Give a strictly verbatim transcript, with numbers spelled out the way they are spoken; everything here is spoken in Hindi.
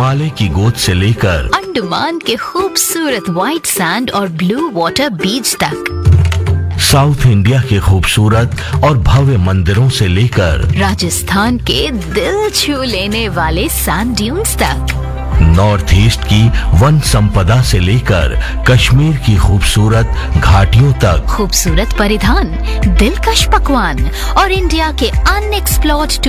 हिमालय की गोद से लेकर अंडमान के खूबसूरत व्हाइट सैंड और ब्लू वाटर बीच तक, साउथ इंडिया के खूबसूरत और भव्य मंदिरों से लेकर राजस्थान के दिल छू लेने वाले सैंड ड्यून्स तक, नॉर्थ ईस्ट की वन संपदा से लेकर कश्मीर की खूबसूरत घाटियों तक, खूबसूरत परिधान, दिलकश पकवान और इंडिया के अनएक्सप्लोर्ड